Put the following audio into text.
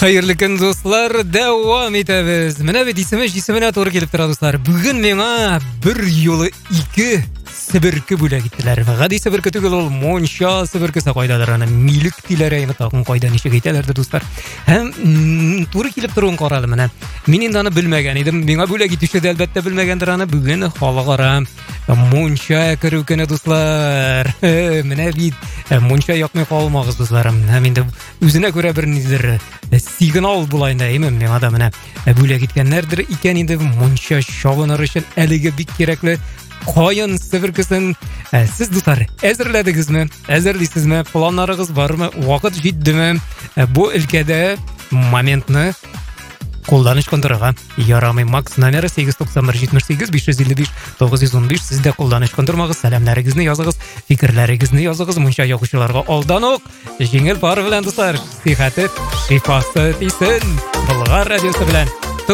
Hayırlı gün dostlar, devam etemiz. Mene ve disime doğru gelip tura dostlar. Bugün mena bir yolu iki Sibirki bule gittiler. Fakat Sibirki tügül ol Monşa Sibirki sakaydalar. Milik dilere ayını takın kaydan işe gittilerdi dostlar. Hem doğru gelip turun koralı mene. Minin dana bilmegen idim. Mena bule gitişi de elbette bilmegendir ana. Bugün halıqara Monşa kırıkene dostlar. Mene bir Monşa yapmay kalmağız dostlarım. Hem indi üzüne göre bir nidir signal bulayında emin men adamına bule gitkenlerdir iken indi Monşa şovunur için elige bir kerekli koyun Sibirkisin. Siz dostlar ezirlediniz mi? Ezirlisiniz mi? Planlarınız var mı? Vakit ciddi mi? Bu ülkede momentni qo'llanish kondirg'a yaramay Max nomeri 891-78-555-915 sizde qo'llanish kondirmag'iz, salamlaringizni yozig'iz, fikrlaringizni yozig'iz. Muncha yo'qishlarga oldanoq jengil bor bilan do'stlar, sihati shifosi tiysin. Bulg'or radiosi bilan